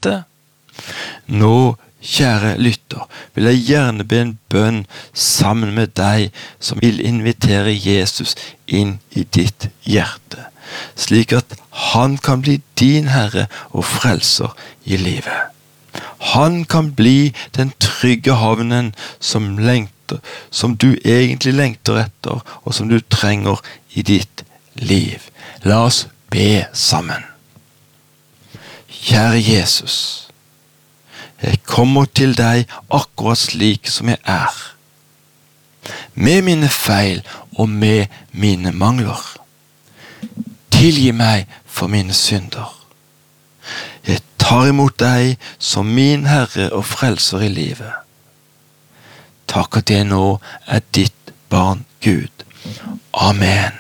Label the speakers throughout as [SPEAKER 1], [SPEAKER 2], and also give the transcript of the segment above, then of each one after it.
[SPEAKER 1] hjerte. Nå, kjære lytter, vil jeg gjerne be en bønn sammen med deg som vil invitere Jesus inn i ditt hjerte, slik at han kan bli din Herre og frelser i livet. Han kan bli den trygge havnen som du egentlig lengter etter, og som du trenger i ditt liv. La oss be sammen. Kjære Jesus, jeg kommer til deg akkurat slik som jeg er, med mine feil og med mine mangler. Tilgi meg for mine synder. Jeg tar imot deg som min Herre og frelser i livet. Takk at jeg nå er ditt barn Gud. Amen.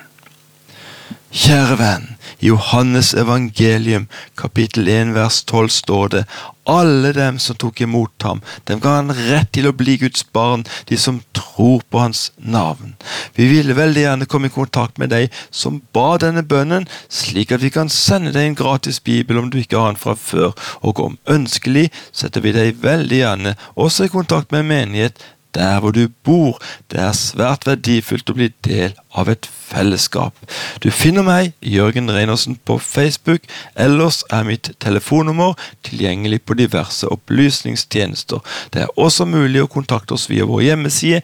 [SPEAKER 1] Kjære venn, i Johannes evangelium, kapittel 1, vers 12 står det: alle dem som tok imot ham, dem ga han rett til å bli Guds barn, de som tror på hans navn. Vi ville veldig gjerne komme i kontakt med deg som ba denne bønnen, slik at vi kan sende deg en gratis bibel om du ikke har den fra før, og om ønskelig setter vi deg veldig gjerne også i kontakt med en menighet der hvor du bor. Det er svært verdifullt å bli del av et fellesskap. Du finner meg, Jørgen Reinersen, på Facebook. Ellers er mitt telefonnummer tilgjengelig på diverse opplysningstjenester. Det er også mulig å kontakte oss via vår hjemmeside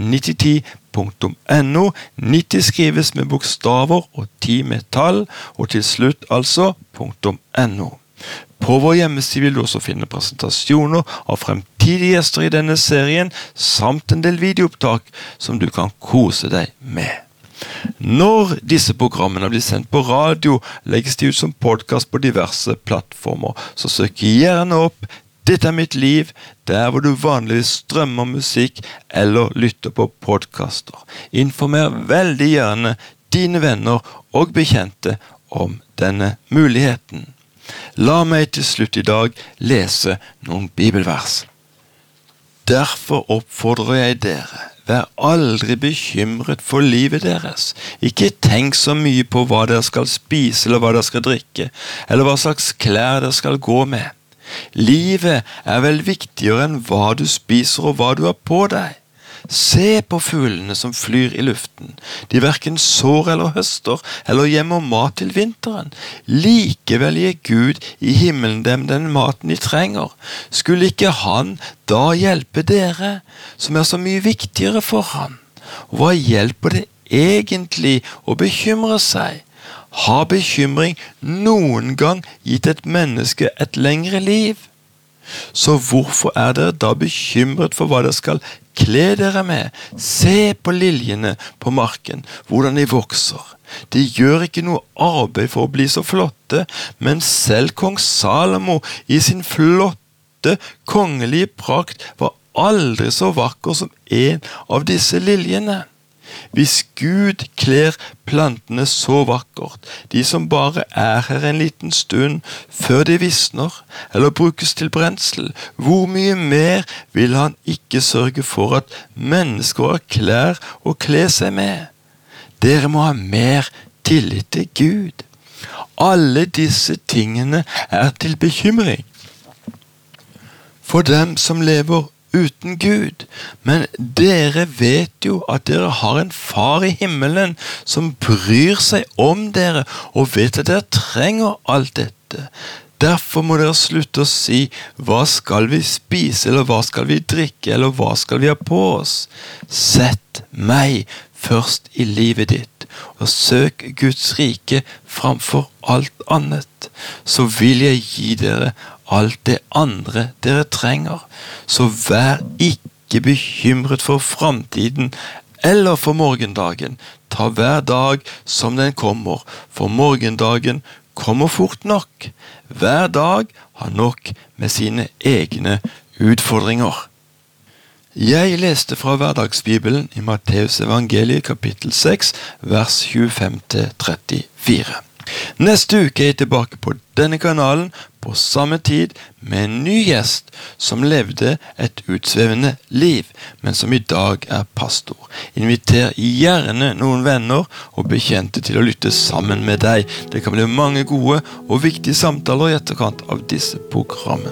[SPEAKER 1] 9010.no. 90 skrives med bokstaver og 10 med tall, og til slutt altså .no. På vår hjemmeside vil du også finne presentasjoner av fremtidige gjester i denne serien, samt en del videoopptak som du kan kose deg med. Når disse programmene blir sendt på radio, legges de ut som podcast på diverse plattformer, så søk gjerne opp «Dette er mitt liv», der hvor du vanligvis strømmer musikk eller lytter på podcaster. Informer veldig gjerne dine venner og bekjente om denne muligheten. La meg til slutt i dag lese noen bibelvers. Derfor oppfordrer jeg dere, vær aldri bekymret for livet deres. Ikke tenk så mye på hva dere skal spise eller hva dere skal drikke, eller hva slags klær dere skal gå med. Livet er vel viktigere enn hva du spiser og hva du har på deg. Se på fuglene som flyr i luften. De hverken sår eller høster, eller gjemmer mat til vinteren. Likevel gir Gud i himmelen dem den maten de trenger. Skulle ikke han da hjelpe dere, som er så mye viktigere for han? Og hva hjelper det egentlig å bekymre seg? Har bekymring noen gang gitt et menneske et lengre liv? Så hvorfor er dere da bekymret for hva dere skal kle dere med? Se på liljene på marken, hvordan de vokser. De gjør ikke noe arbeid for å bli så flotte, men selv kong Salomo i sin flotte, kongelige prakt var aldri så vakker som en av disse liljene. Hvis Gud kler plantene så vakkert, de som bare er her en liten stund før de visner, eller brukes til brensel, hvor mye mer vil han ikke sørge for at mennesker har klær å kle seg med? Dere må ha mer tillit til Gud. Alle disse tingene er til bekymring for dem som lever uten Gud, men dere vet jo at dere har en far i himmelen som bryr seg om dere og vet at dere trenger alt dette. Derfor må dere slutte å si, hva skal vi spise, eller hva skal vi drikke, eller hva skal vi ha på oss? Sett meg først i livet ditt, og søk Guds rike framfor alt annet, så vil jeg gi dere alt det andre dere trenger. Så vær ikke bekymret for fremtiden eller for morgendagen. Ta hver dag som den kommer, for morgendagen kommer fort nok. Hver dag har nok med sine egne utfordringer. Jeg leste fra hverdagsbibelen i Matteus evangeliet kapittel 6, vers 25-34. Neste uke er jeg tilbake på denne kanalen på samme tid med en ny gjest som levde et utsvevende liv, men som i dag er pastor. Inviter gjerne noen venner og bekjente til å lytte sammen med deg. Det kan bli mange gode og viktige samtaler i etterkant av disse programmene.